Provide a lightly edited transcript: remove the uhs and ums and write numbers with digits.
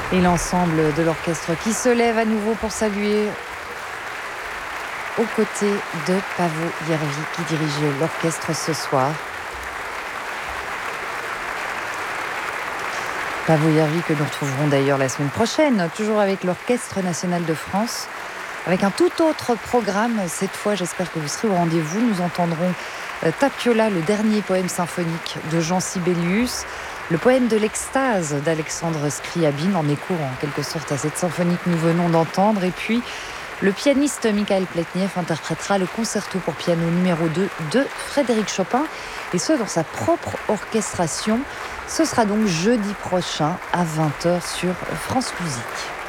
Et l'ensemble de l'orchestre qui se lève à nouveau pour saluer aux côtés de Paavo Järvi qui dirige l'orchestre ce soir. Paavo Järvi que nous retrouverons d'ailleurs la semaine prochaine, toujours avec l'Orchestre National de France, avec un tout autre programme. Cette fois, j'espère que vous serez au rendez-vous. Nous entendrons Tapiola, le dernier poème symphonique de Jean Sibelius, le poème de l'extase d'Alexandre Scriabine, en écho en quelque sorte à cette symphonie que nous venons d'entendre. Et puis, le pianiste Mikhail Pletnev interprétera le concerto pour piano numéro 2 de Frédéric Chopin, et ce dans sa propre orchestration. Ce sera donc jeudi prochain à 20h sur France Musique.